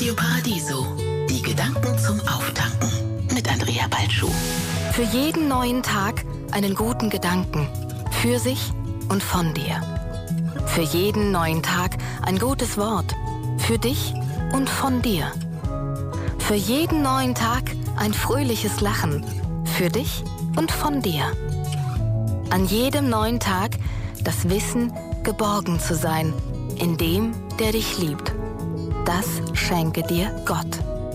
Radio Paradiso. Die Gedanken zum Auftanken mit Andrea Balschuh. Für jeden neuen Tag einen guten Gedanken. Für sich und von dir. Für jeden neuen Tag ein gutes Wort. Für dich und von dir. Für jeden neuen Tag ein fröhliches Lachen. Für dich und von dir. An jedem neuen Tag das Wissen, geborgen zu sein in dem, der dich liebt. Das schenke dir Gott.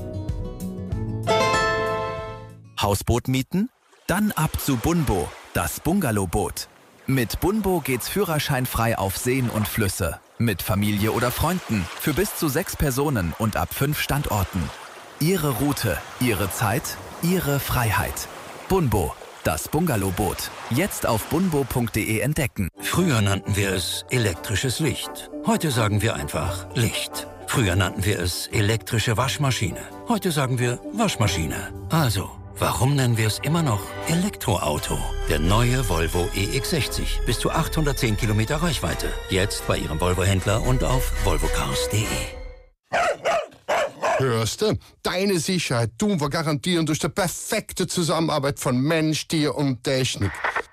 Hausboot mieten? Dann ab zu Bunbo, das Bungalowboot. Mit Bunbo geht's führerscheinfrei auf Seen und Flüsse. Mit Familie oder Freunden, für bis zu 6 Personen und ab 5 Standorten. Ihre Route, Ihre Zeit, Ihre Freiheit. Bunbo, das Bungalowboot. Jetzt auf bunbo.de entdecken. Früher nannten wir es elektrisches Licht. Heute sagen wir einfach Licht. Früher nannten wir es elektrische Waschmaschine. Heute sagen wir Waschmaschine. Also, warum nennen wir es immer noch Elektroauto? Der neue Volvo EX60. Bis zu 810 Kilometer Reichweite. Jetzt bei Ihrem Volvo-Händler und auf volvocars.de. Hörst du? Deine Sicherheit tun wir garantieren durch die perfekte Zusammenarbeit von Mensch, Tier und Technik.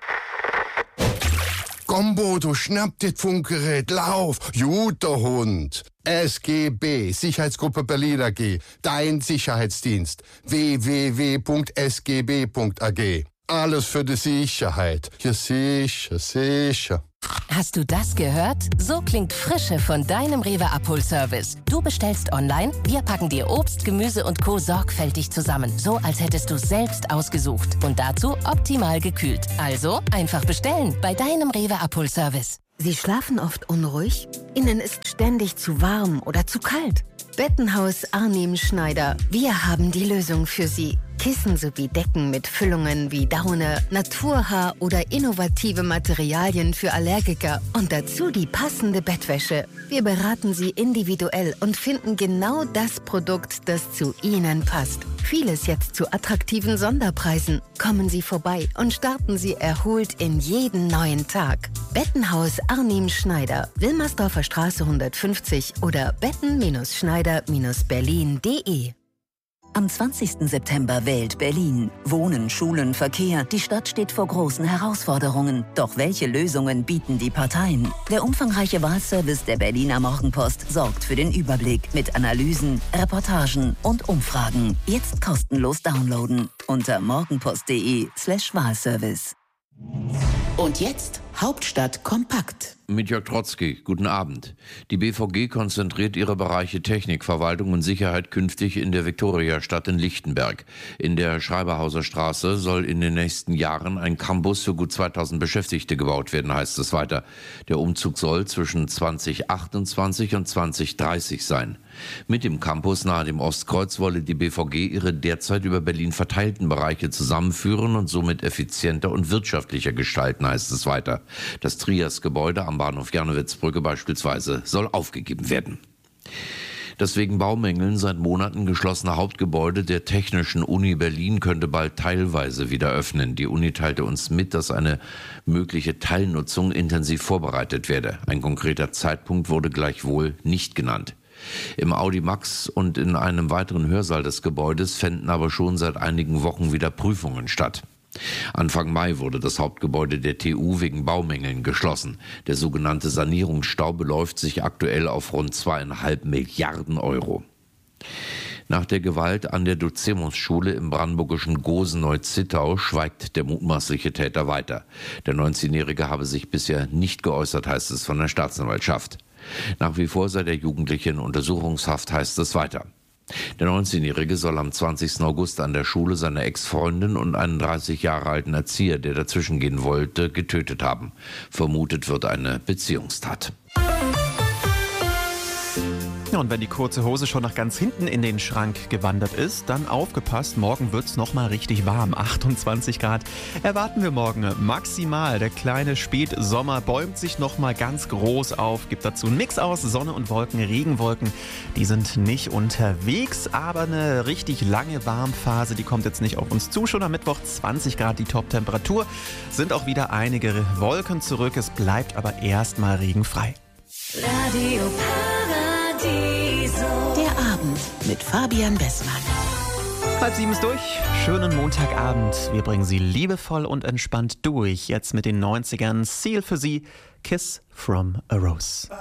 Komm, Bodo, schnapp dir das Funkgerät, lauf, guter Hund. SGB, Sicherheitsgruppe Berlin AG, dein Sicherheitsdienst. www.sgb.ag. Alles für die Sicherheit. Ja, sicher, sicher. Hast du das gehört? So klingt Frische von deinem Rewe Abholservice. Du bestellst online, wir packen dir Obst, Gemüse und Co. sorgfältig zusammen. So, als hättest du selbst ausgesucht. Und dazu optimal gekühlt. Also einfach bestellen bei deinem Rewe Abholservice. Sie schlafen oft unruhig? Ihnen ist ständig zu warm oder zu kalt? Bettenhaus Arnim Schneider. Wir haben die Lösung für Sie. Kissen sowie Decken mit Füllungen wie Daune, Naturhaar oder innovative Materialien für Allergiker und dazu die passende Bettwäsche. Wir beraten Sie individuell und finden genau das Produkt, das zu Ihnen passt. Vieles jetzt zu attraktiven Sonderpreisen. Kommen Sie vorbei und starten Sie erholt in jeden neuen Tag. Bettenhaus Arnim Schneider, Wilmersdorfer Straße 150 oder betten-schneider-berlin.de. Am 20. September wählt Berlin. Wohnen, Schulen, Verkehr. Die Stadt steht vor großen Herausforderungen. Doch welche Lösungen bieten die Parteien? Der umfangreiche Wahlservice der Berliner Morgenpost sorgt für den Überblick mit Analysen, Reportagen und Umfragen. Jetzt kostenlos downloaden unter morgenpost.de/Wahlservice. Und jetzt Hauptstadt kompakt. Mit Jörg Trotzki, guten Abend. Die BVG konzentriert ihre Bereiche Technik, Verwaltung und Sicherheit künftig in der Viktoriastadt in Lichtenberg. In der Schreiberhauser Straße soll in den nächsten Jahren ein Campus für gut 2000 Beschäftigte gebaut werden, heißt es weiter. Der Umzug soll zwischen 2028 und 2030 sein. Mit dem Campus nahe dem Ostkreuz wolle die BVG ihre derzeit über Berlin verteilten Bereiche zusammenführen und somit effizienter und wirtschaftlicher gestalten, heißt es weiter. Das Trias-Gebäude am Bahnhof Jannowitzbrücke beispielsweise soll aufgegeben werden. Das wegen Baumängeln seit Monaten geschlossene Hauptgebäude der Technischen Uni Berlin könnte bald teilweise wieder öffnen. Die Uni teilte uns mit, dass eine mögliche Teilnutzung intensiv vorbereitet werde. Ein konkreter Zeitpunkt wurde gleichwohl nicht genannt. Im Audimax und in einem weiteren Hörsaal des Gebäudes fänden aber schon seit einigen Wochen wieder Prüfungen statt. Anfang Mai wurde das Hauptgebäude der TU wegen Baumängeln geschlossen. Der sogenannte Sanierungsstau beläuft sich aktuell auf rund 2,5 Milliarden Euro. Nach der Gewalt an der Ducemus-Schule im brandenburgischen Gosen-Neu-Zittau schweigt der mutmaßliche Täter weiter. Der 19-Jährige habe sich bisher nicht geäußert, heißt es von der Staatsanwaltschaft. Nach wie vor sei der Jugendliche in Untersuchungshaft, heißt es weiter. Der 19-Jährige soll am 20. August an der Schule seine Ex-Freundin und einen 30 Jahre alten Erzieher, der dazwischengehen wollte, getötet haben. Vermutet wird eine Beziehungstat. Ja, und wenn die kurze Hose schon nach ganz hinten in den Schrank gewandert ist, dann aufgepasst, morgen wird's noch mal richtig warm. 28 Grad erwarten wir morgen maximal. Der kleine Spätsommer bäumt sich noch mal ganz groß auf, gibt dazu einen Mix aus Sonne und Wolken, Regenwolken. Die sind nicht unterwegs, aber eine richtig lange Warmphase, die kommt jetzt nicht auf uns zu. Schon am Mittwoch 20 Grad die Top-Temperatur, sind auch wieder einige Wolken zurück. Es bleibt aber erstmal regenfrei. Radio Paradiso. Der Abend mit mit Fabian Bessmann. 6:30 ist durch. Schönen Montagabend. Wir bringen Sie liebevoll und entspannt durch. Jetzt mit den 90ern. Ziel für Sie: Kiss from a Rose.